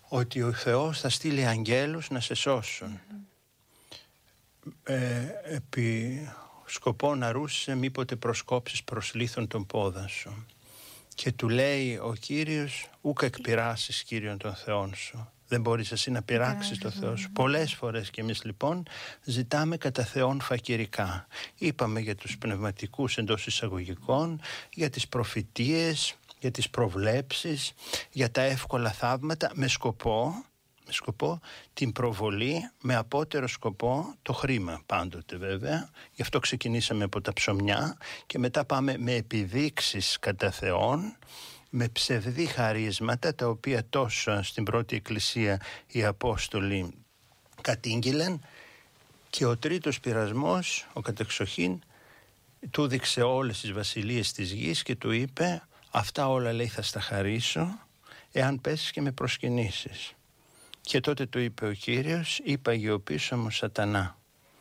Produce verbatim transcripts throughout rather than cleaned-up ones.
ότι ο Θεός θα στείλει αγγέλους να σε σώσουν. Mm-hmm. Ε, επί σκοπό να ρούσεις μήποτε προσκόψεις προς λίθον τον πόδα σου. Και του λέει ο Κύριος, ούκ εκπειράσεις Κύριον των Θεών σου. Δεν μπορείς εσύ να πειράξεις το Θεό σου. Πολλές φορές και εμείς λοιπόν ζητάμε κατά Θεόν φακυρικά. Είπαμε για τους πνευματικούς εντός εισαγωγικών, για τις προφητείες, για τις προβλέψεις, για τα εύκολα θαύματα, με σκοπό, με σκοπό την προβολή, με απότερο σκοπό το χρήμα πάντοτε βέβαια. Γι' αυτό ξεκινήσαμε από τα ψωμιά και μετά πάμε με επιδείξεις κατά Θεόν, με ψευδή χαρίσματα, τα οποία τόσο στην πρώτη εκκλησία οι Απόστολοι κατήγγειλαν. Και ο τρίτος πειρασμός, ο κατεξοχήν, του δείξε όλες τις βασιλείες της γης και του είπε, αυτά όλα λέει θα στα χαρίσω εάν πέσεις και με προσκυνήσεις. Και τότε του είπε ο Κύριος, είπα αγιοποιήσω μου σατανά.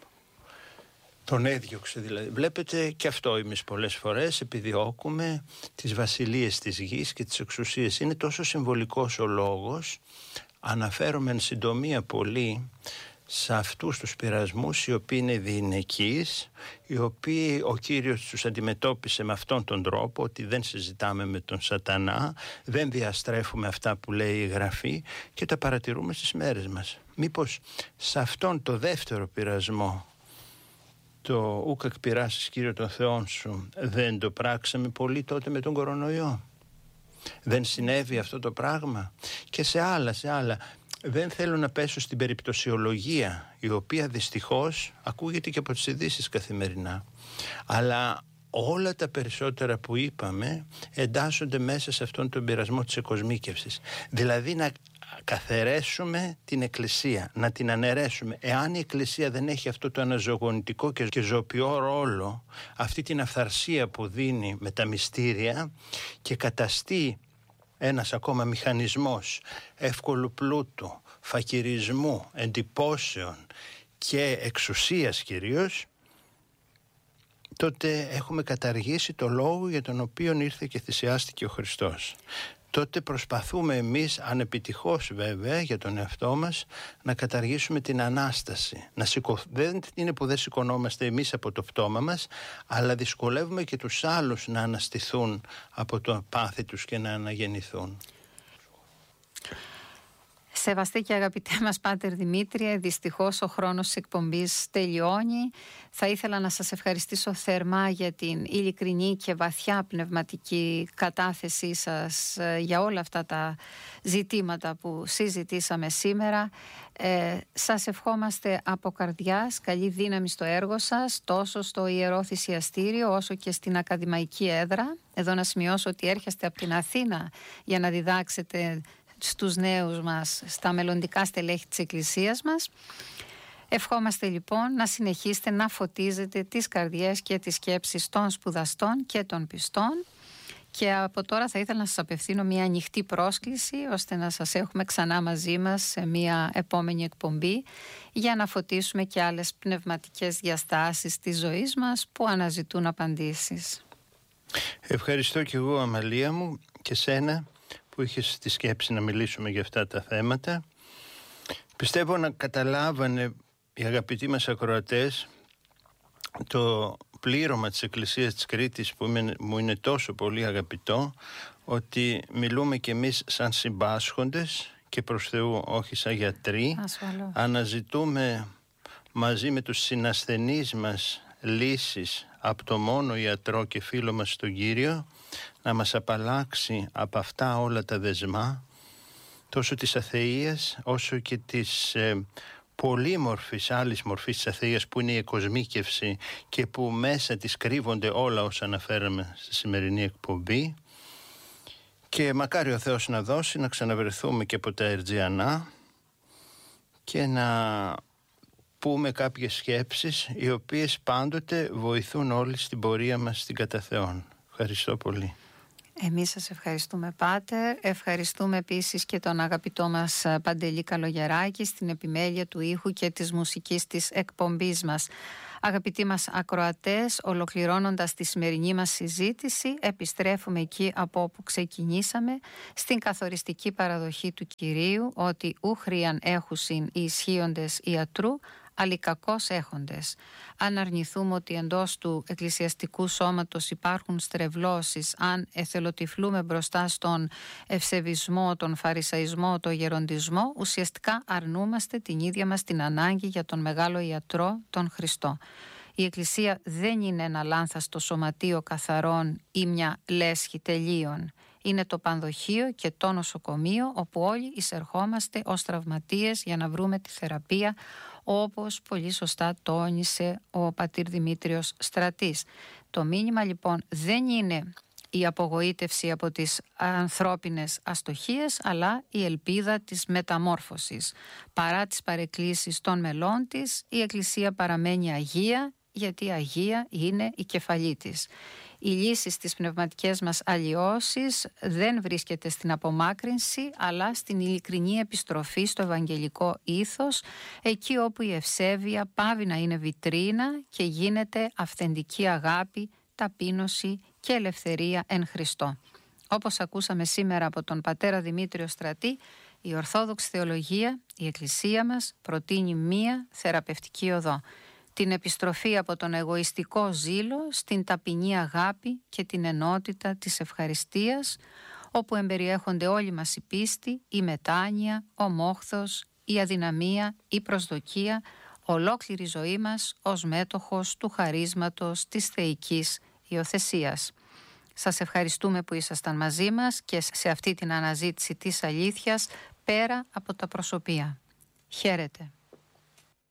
Τον έδιωξε δηλαδή. Βλέπετε και αυτό εμείς πολλές φορές επιδιώκουμε τις βασιλείες της γης και τις εξουσίες. Είναι τόσο συμβολικός ο λόγος. Αναφέρομαι εν συντομία πολύ σε αυτούς τους πειρασμούς οι οποίοι είναι διηνεκείς, οι οποίοι ο Κύριος τους αντιμετώπισε με αυτόν τον τρόπο, ότι δεν συζητάμε με τον σατανά, δεν διαστρέφουμε αυτά που λέει η Γραφή και τα παρατηρούμε στις μέρες μας. Μήπως σε αυτόν το δεύτερο πειρασμό, το ούκ εκπειράσεις Κύριο των Θεών σου, δεν το πράξαμε πολύ τότε με τον κορονοϊό? Δεν συνέβη αυτό το πράγμα? Και σε άλλα, σε άλλα. Δεν θέλω να πέσω στην περιπτωσιολογία, η οποία δυστυχώς ακούγεται και από τις ειδήσεις καθημερινά. Αλλά όλα τα περισσότερα που είπαμε εντάσσονται μέσα σε αυτόν τον πειρασμό της εκοσμίκευσης. Δηλαδή να καθαρίσουμε την Εκκλησία, να την αναιρέσουμε. Εάν η Εκκλησία δεν έχει αυτό το αναζωογονητικό και ζωοποιό ρόλο, αυτή την αυθαρσία που δίνει με τα μυστήρια και καταστεί ένας ακόμα μηχανισμός εύκολου πλούτου, φακυρισμού, εντυπώσεων και εξουσίας κυρίως, τότε έχουμε καταργήσει το λόγο για τον οποίο ήρθε και θυσιάστηκε ο Χριστός. Τότε προσπαθούμε εμείς, ανεπιτυχώς βέβαια για τον εαυτό μας, να καταργήσουμε την Ανάσταση. Να σηκω... Δεν είναι που δεν σηκωνόμαστε εμείς από το πτώμα μας, αλλά δυσκολεύουμε και τους άλλους να αναστηθούν από το πάθη τους και να αναγεννηθούν. Σεβαστή και αγαπητέ μας Πάτερ Δημήτριε, δυστυχώς ο χρόνος της εκπομπής τελειώνει. Θα ήθελα να σας ευχαριστήσω θερμά για την ειλικρινή και βαθιά πνευματική κατάθεσή σας για όλα αυτά τα ζητήματα που συζητήσαμε σήμερα. Ε, σας ευχόμαστε από καρδιάς καλή δύναμη στο έργο σας, τόσο στο Ιερό Θυσιαστήριο όσο και στην ακαδημαϊκή έδρα. Εδώ να σημειώσω ότι έρχεστε από την Αθήνα για να διδάξετε στους νέους μας, στα μελλοντικά στελέχη της Εκκλησίας μας. Ευχόμαστε λοιπόν να συνεχίσετε να φωτίζετε τις καρδιές και τις σκέψεις των σπουδαστών και των πιστών, και από τώρα θα ήθελα να σας απευθύνω μια ανοιχτή πρόσκληση ώστε να σας έχουμε ξανά μαζί μας σε μια επόμενη εκπομπή για να φωτίσουμε και άλλες πνευματικές διαστάσεις της ζωής μας που αναζητούν απαντήσεις. Ευχαριστώ και εγώ, Αμαλία μου, και σένα που είχες τη σκέψη να μιλήσουμε για αυτά τα θέματα. Πιστεύω να καταλάβανε οι αγαπητοί μας ακροατές το πλήρωμα της Εκκλησίας της Κρήτης, που μου είναι τόσο πολύ αγαπητό, ότι μιλούμε κι εμείς σαν συμπάσχοντες και προς Θεού όχι σαν γιατροί. Ασφαλώς. Αναζητούμε μαζί με τους συνασθενείς μας λύσεις από το μόνο ιατρό και φίλο μας τον Κύριο, να μας απαλλάξει από αυτά όλα τα δεσμά, τόσο της αθείας όσο και της ε, πολύμορφης άλλης μορφής της αθείας που είναι η εκοσμίκευση και που μέσα της κρύβονται όλα όσα αναφέραμε στη σημερινή εκπομπή. Και μακάρι ο Θεός να δώσει να ξαναβρεθούμε και από τα Ερτζιανά και να πούμε κάποιες σκέψεις οι οποίες πάντοτε βοηθούν όλοι στην πορεία μας στην κατά Θεόν. Ευχαριστώ πολύ. Εμείς σας ευχαριστούμε, Πάτερ. Ευχαριστούμε επίσης και τον αγαπητό μας Παντελή Καλογεράκη στην επιμέλεια του ήχου και της μουσικής της εκπομπής μας. Αγαπητοί μας ακροατές, ολοκληρώνοντας τη σημερινή μας συζήτηση, επιστρέφουμε εκεί από όπου ξεκινήσαμε, στην καθοριστική παραδοχή του Κυρίου ότι ούχριαν έχουσιν οι ισχύοντες ιατρού, αλλά κακώς έχοντες. Αν αρνηθούμε ότι εντός του εκκλησιαστικού σώματος υπάρχουν στρεβλώσεις, αν εθελοτυφλούμε μπροστά στον ευσεβισμό, τον φαρισαϊσμό, τον γεροντισμό, ουσιαστικά αρνούμαστε την ίδια μας την ανάγκη για τον μεγάλο ιατρό, τον Χριστό. Η Εκκλησία δεν είναι ένα λάνθαστο σωματείο καθαρών ή μια λέσχη τελείων. Είναι το πανδοχείο και το νοσοκομείο όπου όλοι εισερχόμαστε ως τραυματίες για να βρούμε τη θεραπεία, όπως πολύ σωστά τόνισε ο πατήρ Δημήτριος Στρατής. Το μήνυμα λοιπόν δεν είναι η απογοήτευση από τις ανθρώπινες αστοχίες, αλλά η ελπίδα της μεταμόρφωσης. Παρά τις παρεκκλήσεις των μελών της, η Εκκλησία παραμένει αγία, γιατί αγία είναι η κεφαλή της. Η λύση στις πνευματικές μας αλλοιώσεις δεν βρίσκεται στην απομάκρυνση, αλλά στην ειλικρινή επιστροφή στο ευαγγελικό ήθος, εκεί όπου η ευσέβεια πάβει να είναι βιτρίνα και γίνεται αυθεντική αγάπη, ταπείνωση και ελευθερία εν Χριστώ. Όπως ακούσαμε σήμερα από τον πατέρα Δημήτριο Στρατή, η Ορθόδοξη Θεολογία, η Εκκλησία μας, προτείνει μία θεραπευτική οδό. Την επιστροφή από τον εγωιστικό ζήλο στην ταπεινή αγάπη και την ενότητα της ευχαριστίας, όπου εμπεριέχονται όλοι μας η πίστη, η μετάνοια, ο μόχθος, η αδυναμία, η προσδοκία, ολόκληρη ζωή μας ως μέτοχος του χαρίσματος της θεϊκής υιοθεσίας. Σας ευχαριστούμε που ήσασταν μαζί μας και σε αυτή την αναζήτηση της αλήθειας πέρα από τα προσωπία. Χαίρετε.